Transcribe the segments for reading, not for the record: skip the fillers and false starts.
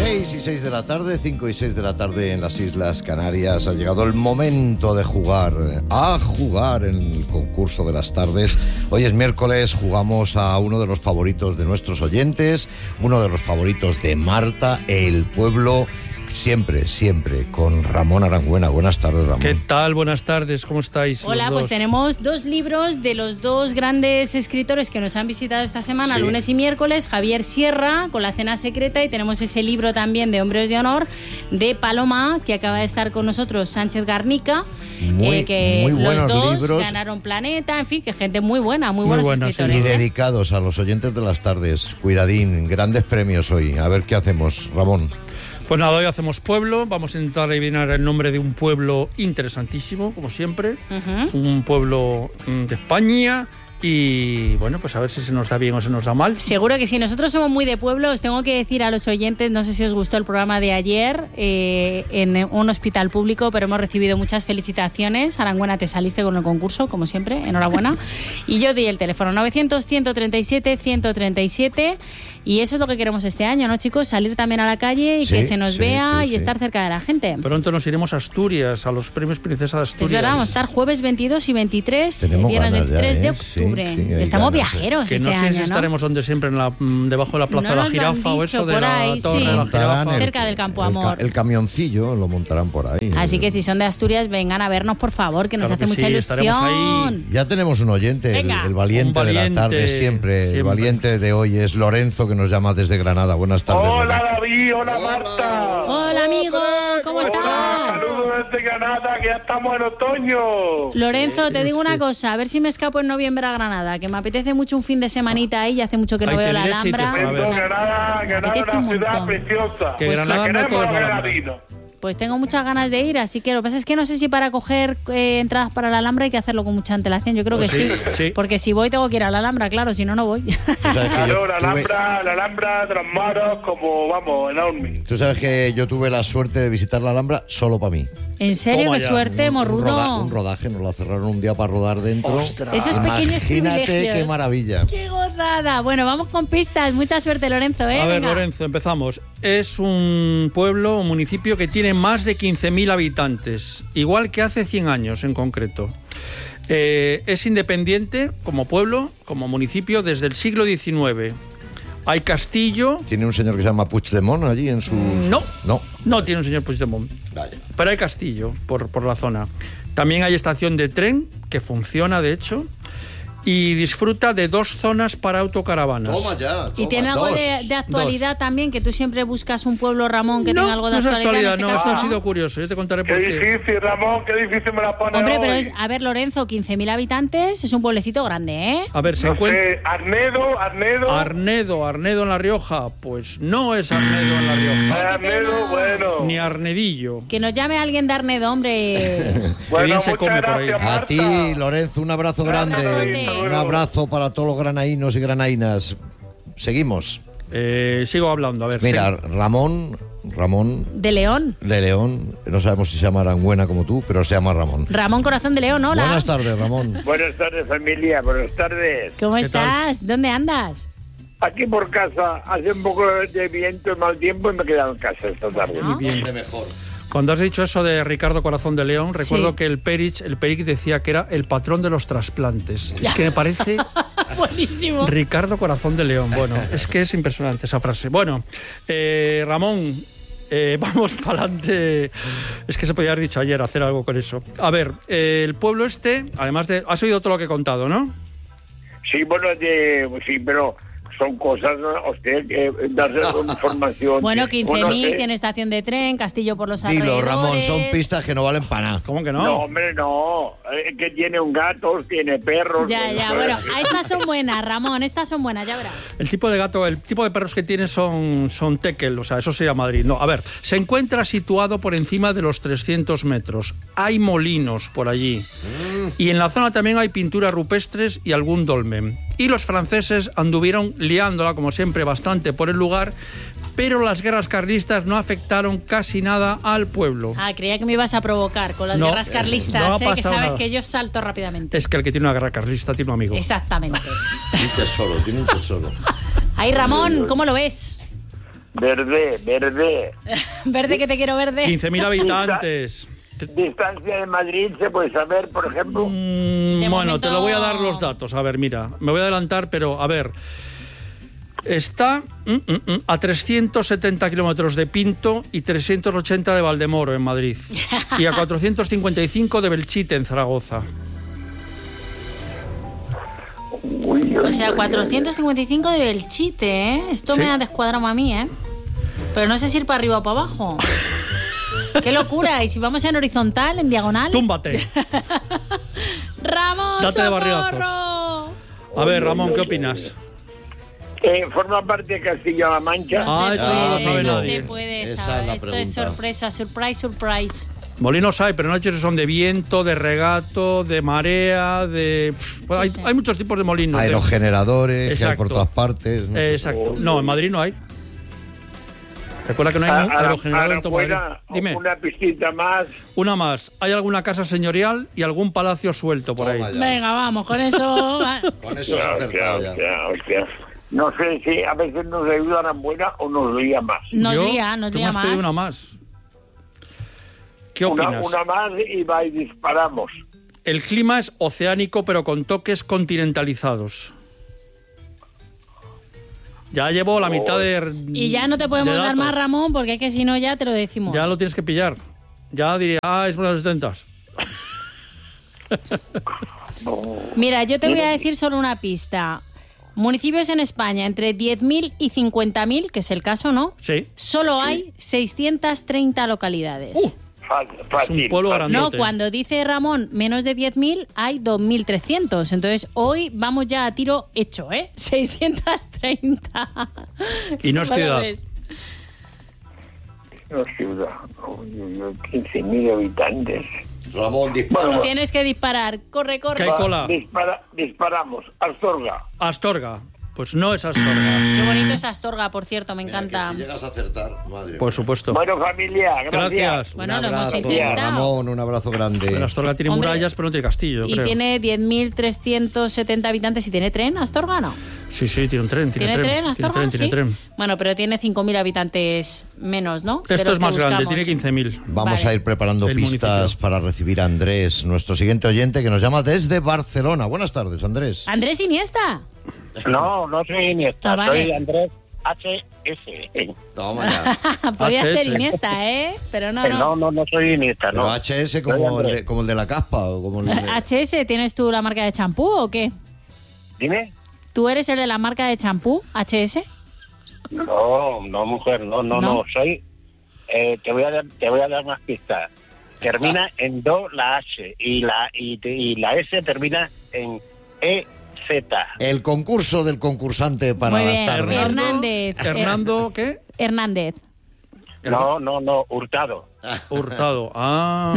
6 de la tarde, 5 y 6 de la tarde en las Islas Canarias. Ha llegado el momento de jugar en el concurso de las tardes. Hoy es miércoles, jugamos a uno de los favoritos de nuestros oyentes, uno de los favoritos de Marta, el pueblo. Siempre, con Ramón Arangüena. Buenas tardes, Ramón. ¿Qué tal? Buenas tardes, ¿cómo estáis? Hola, pues tenemos dos libros de los dos grandes escritores que nos han visitado esta semana, lunes y miércoles. Javier Sierra, con La cena secreta, y tenemos ese libro también de Hombres de Honor, de Paloma, que acaba de estar con nosotros, Sánchez Garnica, que muy buenos los dos libros. Ganaron Planeta, en fin, que gente muy buena, muy buenos escritores. Y dedicados a los oyentes de las tardes. Cuidadín, grandes premios hoy. A ver qué hacemos, Ramón. Pues nada, hoy hacemos pueblo, vamos a intentar adivinar el nombre de un pueblo interesantísimo, como siempre, un pueblo de España. Y bueno, pues a ver si se nos da bien o se nos da mal. Seguro que sí, nosotros somos muy de pueblo. Os tengo que decir a los oyentes, no sé si os gustó el programa de ayer en un hospital público, pero hemos recibido muchas felicitaciones. Arangüena, te saliste con el concurso, como siempre, enhorabuena. Y yo di el teléfono 900-137-137. Y eso es lo que queremos este año, ¿no, chicos? Salir también a la calle y que se nos vea y estar cerca de la gente. Pronto nos iremos a Asturias, a los premios Princesa de Asturias. Es verdad, vamos a estar jueves 22 y 23, viernes 23 de octubre. Estamos viajeros este año, ¿no? No sé si estaremos donde siempre, debajo de la Plaza de la Jirafa o eso, de la Torre de la Jirafa. Cerca del Campo Amor. El camioncillo lo montarán por ahí. Así que si son de Asturias, vengan a vernos, por favor, que nos hace mucha ilusión. Ya tenemos un oyente, el valiente de la tarde siempre. El valiente de hoy es Lorenzo, que nos llama desde Granada. Buenas tardes. Hola, David. Hola, Marta. Hola, amigo. ¿Cómo estás? Saludos desde Granada, que ya estamos en otoño. Lorenzo, te digo una cosa. A ver si me escapo en noviembre a Granada, que me apetece mucho un fin de semanita ahí y hace mucho que no veo la Alhambra. Granada es una ciudad preciosa. Que Granada no todo es granadino. Pues tengo muchas ganas de ir, así que lo que pasa es que no sé si para coger entradas para la Alhambra hay que hacerlo con mucha antelación. Yo creo que sí, porque si voy tengo que ir a la Alhambra, claro, si no, no voy. Claro, la Alhambra de los Moros, como vamos, enorme. Tú sabes que yo tuve la suerte de visitar la Alhambra solo para mí. ¿En serio? ¡Qué suerte, morrudo! Un rodaje, nos la cerraron un día para rodar dentro. ¡Ostras! Esos pequeños privilegios. Imagínate qué maravilla. ¡Qué gozada! Bueno, vamos con pistas. Mucha suerte, Lorenzo, ¿eh? A ver, Lorenzo, empezamos. Es un pueblo, un municipio que tiene más de 15.000 habitantes, igual que hace 100 años en concreto. Es independiente como pueblo, como municipio, desde el siglo XIX. Hay castillo. ¿Tiene un señor que se llama Puigdemont allí en su...? No tiene un señor Puigdemont. Vale. Pero hay castillo por la zona. También hay estación de tren, que funciona, de hecho, y disfruta de 2 zonas para autocaravanas. Y tiene algo de actualidad también, que tú siempre buscas un pueblo, Ramón, que tenga algo de actualidad. No, esto ha sido curioso, yo te contaré por qué. Qué difícil, Ramón, qué difícil me la pone. Hombre, hoy. pero a ver, Lorenzo, 15.000 habitantes, es un pueblecito grande, ¿eh? A ver, se encuentra... Arnedo en La Rioja, pues no es Arnedo en La Rioja. Arnedo, bueno. Ni Arnedillo. Que nos llame alguien de Arnedo, hombre. Bueno, bien se come por ahí. Marta. A ti, Lorenzo, un abrazo grande. Un abrazo para todos los granaínos y granainas. Seguimos. Sigo hablando, a ver. Mira, Ramón De León. de León, no sabemos si se llama Arangüena como tú, pero se llama Ramón. Ramón Corazón de León, hola. Buenas tardes, Ramón. Buenas tardes, familia, buenas tardes. ¿Cómo estás? ¿Dónde andas? Aquí por casa, hace un poco de viento y mal tiempo y me he quedado en casa esta tarde. ¿No? Bien, de mejor. Cuando has dicho eso de Ricardo Corazón de León, recuerdo que el Peric decía que era el patrón de los trasplantes. Es que me parece... Buenísimo. Ricardo Corazón de León. Bueno, es que es impresionante esa frase. Bueno, Ramón, vamos para adelante. Es que se podía haber dicho ayer hacer algo con eso. A ver, el pueblo además de... Has oído todo lo que he contado, ¿no? Sí, bueno, sí, pero... son cosas, usted, darse información. Bueno, 15.000, tiene estación de tren, castillo por los alrededores. Dilo, Ramón, son pistas que no valen para nada. ¿Cómo que no? No, hombre, no. Que tiene un gato, tiene perros. Ya, bueno, estas son buenas, Ramón, estas son buenas, ya verás. El tipo de perros que tiene son tekel, o sea, eso sería Madrid. No, a ver, se encuentra situado por encima de los 300 metros. Hay molinos por allí. Y en la zona también hay pinturas rupestres y algún dolmen. Y los franceses anduvieron liándola, como siempre, bastante por el lugar, pero las guerras carlistas no afectaron casi nada al pueblo. Ah, creía que me ibas a provocar con las guerras carlistas, que sabes nada. Que yo salto rápidamente. Es que el que tiene una guerra carlista tiene un amigo. Exactamente. Tiene un tesoro. Ahí, Ramón, ¿cómo lo ves? Verde. Verde que te quiero verde. 15.000 habitantes. Distancia de Madrid, ¿se puede saber, por ejemplo? Bueno, momento- te lo voy a dar los datos. A ver, mira, me voy a adelantar, pero a ver. Está a 370 kilómetros de Pinto y 380 de Valdemoro, en Madrid. Y a 455 de Belchite, en Zaragoza. O sea, 455 de Belchite, ¿eh? Esto Sí. me ha descuadrado a mí, ¿eh? Pero no sé si ir para arriba o para abajo. ¡Qué locura! ¿Y si vamos en horizontal, en diagonal? ¡Túmbate! ¡Ramón, Date de socorro! barrigazos. A ver, Ramón, ¿qué opinas? Forma parte de Castilla-La Mancha. Ah, eso no lo sabe no nadie. se puede Esa saber. es la Esto pregunta. es sorpresa, surprise. Molinos hay, pero no sé si son de viento, de regato, de marea, de... Bueno, Sí. hay muchos tipos de molinos. Aerogeneradores, que hay Exacto. por todas partes. No sé. Exacto. No, en Madrid no hay. Recuerda que no hay aerogenerador en todo Madrid. Ahora, Dime, una pistita más. una más. ¿Hay alguna casa señorial y algún palacio suelto por ahí? Toma ya. Venga, vamos, con eso. Con eso has acertado ya. Hostia. No sé si a veces nos ayudan a buena o nos lía más. Nos Yo- lía tú me has pedido una más. ¿Qué opinas? Una más y va y disparamos. El clima es oceánico, pero con toques continentalizados. Ya llevo la mitad de... Y ya no te podemos de dar datos. más, Ramón, porque es que si no ya te lo decimos. Ya lo tienes que pillar. Ya diría, es una de las 70. Mira, yo te voy a decir solo una pista. Municipios en España entre 10.000 y 50.000, que es el caso, ¿no? Sí. Solo hay 630 localidades. Es un pueblo fácil. No, grandote. cuando dice Ramón menos de 10.000 hay 2.300. Entonces hoy vamos ya a tiro hecho, ¿eh? 630. Y no es ¿Cómo lo ciudad. ves? No es ciudad. 15.000 habitantes. Ramón, dispara. Tienes que disparar. Corre, ¿Qué hay corre. cola? Disparamos. Astorga. Astorga. Pues no es Astorga. Qué bonito es Astorga, por cierto, me Mira, encanta. que si llegas a acertar, madre Por mía. supuesto. Bueno, familia, gracias. Gracias. Bueno, Un lo hemos abrazo, intentado. Ramón, un abrazo grande. Pero Astorga tiene Hombre, murallas, pero no tiene castillo, yo Y creo. tiene 10.370 habitantes. ¿Y tiene tren, Astorga, no? Sí, tiene un tren. ¿Tiene tren, Astorga? Tiene tren. Bueno, pero tiene 5.000 habitantes menos, ¿no? De Esto los es que más grande, buscamos. tiene 15.000. Vamos Vale. a ir preparando El pistas municipio. para recibir a Andrés, nuestro siguiente oyente, que nos llama desde Barcelona. Buenas tardes, Andrés. Andrés Iniesta. No soy Iniesta, Ah, vale. soy Andrés HS. Toma ya. Podía HS. ser Iniesta, ¿eh? Pero no. No soy Iniesta, Pero no. HS Soy como Andrés. como el de la caspa o como el de... HS, ¿tienes tú la marca de champú o qué? Dime. ¿Tú eres el de la marca de champú, HS? No, mujer, no. Soy. Te voy a dar más pistas. Termina en do la H y la S termina en EZ. El concurso del concursante para Muy las bien. tardes. Hernández. Hernando, ¿qué? Hernández. No, Hurtado. Hurtado. Ah.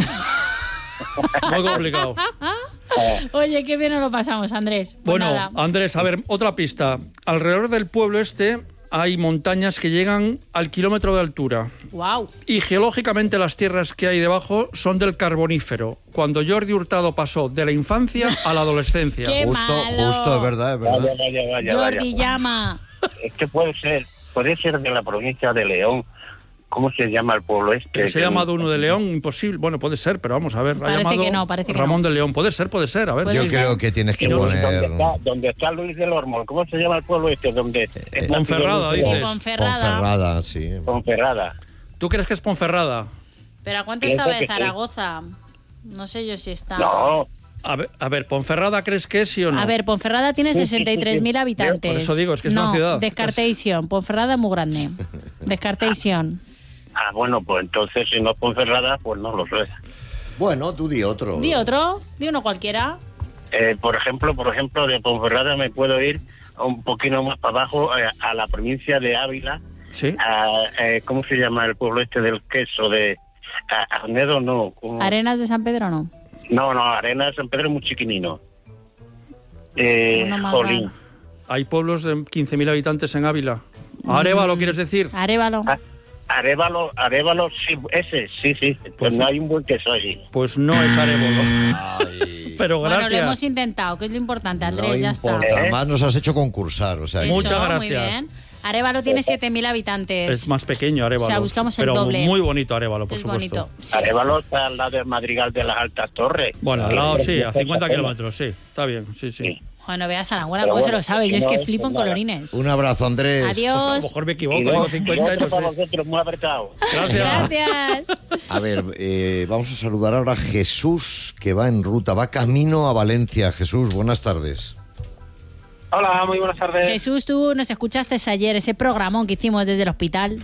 Muy complicado. Oye, qué bien nos lo pasamos, Andrés. Pues Bueno, nada. Andrés, a ver, otra pista. Alrededor del pueblo este hay montañas que llegan al kilómetro de altura. Wow. Y geológicamente las tierras que hay debajo son del Carbonífero, cuando Jordi Hurtado pasó de la infancia a la adolescencia. Qué Justo, malo. es verdad. Vaya. Jordi llama. Es que puede ser de la provincia de León. ¿Cómo se llama el pueblo este? Que se ha llamado uno de León, imposible. Bueno, puede ser, pero vamos a ver. Parece ha llamado que no, parece que Ramón no. de León. Puede ser, a ver. Puede Yo ser. creo que tienes que No, poner... ¿Dónde está Luis del Olmo? ¿Cómo se llama el pueblo este? Donde Ponferrada, Sí, dices. Ponferrada. Ponferrada, sí. Ponferrada. ¿Tú crees que es Ponferrada? ¿Pero a cuánto Pienso estaba de que sí. Zaragoza? No sé yo si está... No, A ver, ¿Ponferrada crees que es sí o no? A ver, Ponferrada tiene 63.000 habitantes. Por eso digo, es que es una no, ciudad. Descartation. Ponferrada es muy grande. Descartation. bueno, pues entonces si no es Ponferrada, pues no lo sé. Bueno, tú di otro. Di otro, di uno cualquiera. Por ejemplo, de Ponferrada me puedo ir un poquito más para abajo a la provincia de Ávila. Sí. ¿Cómo se llama el pueblo este del queso? Arnedo, no. Arenas de San Pedro, no. No, Arena de San Pedro es muy chiquinino. Uno más Jolín. grande. Hay pueblos de 15.000 habitantes en Ávila. Arévalo, ¿quieres decir? Arévalo. Arévalo, sí, ese, sí. Pues no hay un buen queso allí. Pues no es Arévalo. Ay, Pero Bueno, gracias. lo hemos intentado, que es lo importante, Andrés, no ya importa. está. Además nos has hecho concursar, o sea... Eso, Muchas Muy gracias. bien. Arévalo tiene 7.000 habitantes. Es más pequeño Arévalo. O sea, buscamos el pero doble. Muy bonito Arévalo, por es supuesto. bonito. Sí. Arévalo está al lado del Madrigal de las Altas Torres. Bueno, al lado sí, a 50 kilómetros, sí. Está bien, sí. Bueno, veas a la abuela Pero cómo se bueno, lo sabe. Yo es no que es flipo en nada. colorines. Un abrazo, Andrés. A lo Adiós. mejor me equivoco, Y digo dos 50 y no para sé. vosotros, muy apretado. Gracias. Gracias. A ver, vamos a saludar ahora a Jesús, que va en ruta, va camino a Valencia. Jesús, buenas tardes. Hola, muy buenas tardes. Jesús, tú nos escuchaste ayer, ese programón que hicimos desde el hospital.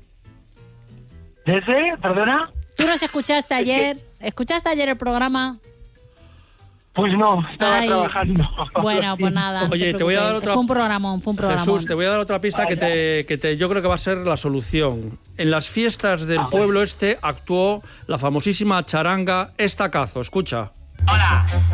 ¿Desde? ¿Perdona? ¿Tú nos escuchaste ayer? ¿Escuchaste ayer el programa? Pues no, estaba Ay. trabajando. Bueno, pues nada. no Oye, te voy a dar preocupes. otra- Fue un programón. Jesús, te voy a dar otra pista que yo creo que va a ser la solución. En las fiestas del pueblo actuó la famosísima charanga Estacazo. Escucha. Hola,